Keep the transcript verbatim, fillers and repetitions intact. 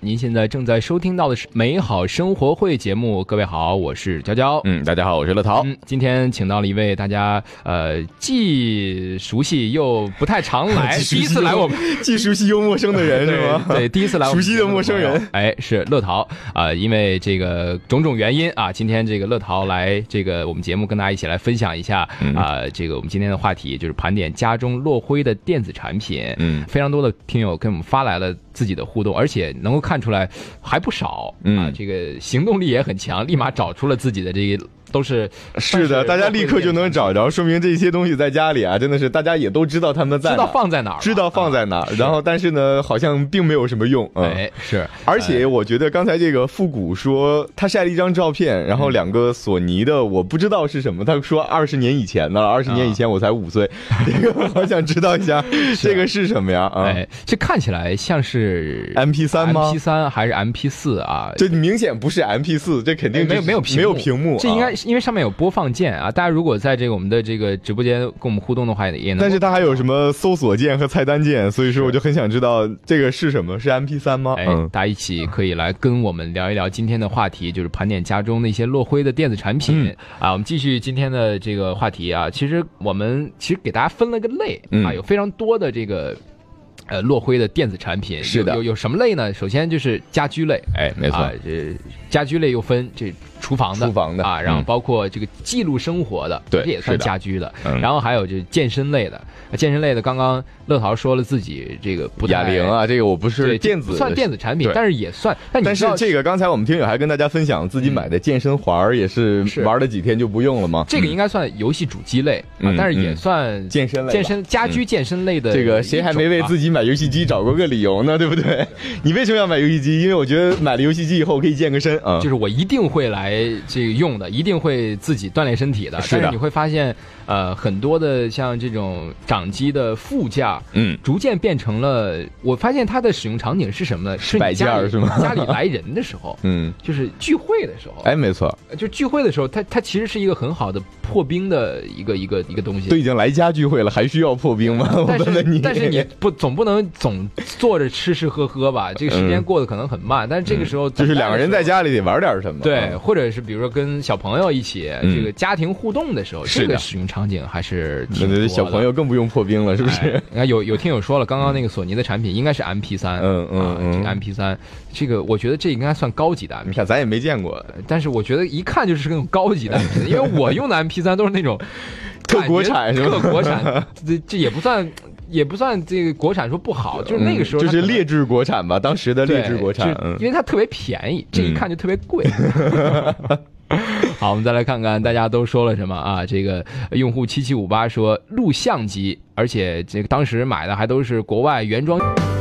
您现在正在收听到的是美好生活会节目。各位好，我是娇娇。 嗯，大家好，我是乐淘。 嗯，今天请到了一位大家呃既熟悉又不太常来，第一次来我们既熟悉又陌生的人是吗？ 对，第一次来我们熟悉的陌生人。 哎，是乐淘啊、呃，因为这个种种原因啊，今天这个乐淘来这个我们节目跟大家一起来分享一下啊、 嗯呃，这个我们今天的话题就是盘点家中落灰的电子产品。 嗯， 非常多的听友跟我们发来了自己的互动，而且能够看出来还不少、 嗯、 啊，这个行动力也很强，立马找出了自己的这个。都是是的，大家立刻就能找着，说明这些东西在家里啊，真的是大家也都知道他们在哪， 知道放在哪儿， 知道放在哪儿、啊。然后，但是呢，好像并没有什么用。嗯、 哎，是。 而且我觉得刚才这个复古说他晒了一张照片，然后两个索尼的，我不知道是什么。他说二十年以前的，二十年以前我才五岁，这个好想知道一下，这个是什么呀？啊， 哎，这看起来像是 M P 三 吗 ？M P 三还是 M P 四 啊？ 这明显不是 M P 四，这肯定没有没有屏没有屏幕， 这应该因为上面有播放键啊，大家如果在这个我们的这个直播间跟我们互动的话，也能。 但是它还有什么搜索键和菜单键，所以说我就很想知道这个是什么？是 M P 三 吗？ 哎、 嗯， 大家一起可以来跟我们聊一聊今天的话题，就是盘点家中那些落灰的电子产品、嗯、啊。我们继续今天的这个话题啊，其实我们其实给大家分了个类、嗯、啊，有非常多的这个。呃，落灰的电子产品是的， 有 有, 有什么类呢？首先就是家居类， 哎，没错， 啊、这家居类又分这厨房的、 厨房的啊，然后包括这个记录生活的， 对、 嗯，这也算家居的。 嗯、 然后还有就是健身类的，健身类的，刚刚乐淘说了自己这个不太哑铃啊，这个我不是电子， 不算电子产品，但是也算。但, 但是这个刚才我们听友还跟大家分享自己买的健身环，也是玩了几天就不用了吗？ 这个应该算游戏主机类、 嗯、 啊，但是也算健身类， 健身家居健身类的、啊嗯。这个谁还没为自己买游戏机找过个理由呢？对不对？你为什么要买游戏机？因为我觉得买了游戏机以后可以健个身啊， 就是我一定会来这个用的，一定会自己锻炼身体的。 是的， 但是你会发现，呃，很多的像这种掌机的副驾， 嗯， 逐渐变成了，我发现它的使用场景是什么呢？是摆件是吗？ 家里来人的时候， 嗯， 就是聚会的时候， 哎，没错， 就聚会的时候，它它其实是一个很好的破冰的一个一个一个东西。 都已经来家聚会了，还需要破冰吗？ 但是我问问你， 但是你不总不能总坐着吃吃喝喝吧？这个时间过得可能很慢，嗯、但是这个时候就是两个人在家里得玩点什么， 对，嗯、或者是比如说跟小朋友一起、嗯、这个家庭互动的时候，这个使用场景还是挺多的。 小朋友更不用破冰了，是不是？ 哎、你看有有听友说了，刚刚那个索尼的产品应该是 M P 三， 嗯嗯嗯， 啊、这个 M P 三，这个我觉得这应该算高级的 M P 三， 咱也没见过， 但是我觉得一看就是那种高级的 M P 三，因为我用的 M P 三都是那种特国产，是吧？ 特国产，这这也不算。也不算这个国产说不好，就是那个时候、 嗯、就是劣质国产吧，当时的劣质国产， 因为它特别便宜，这一看就特别贵。嗯、好，我们再来看看大家都说了什么啊？这个用户七七五八说录像机，而且这个当时买的还都是国外原装。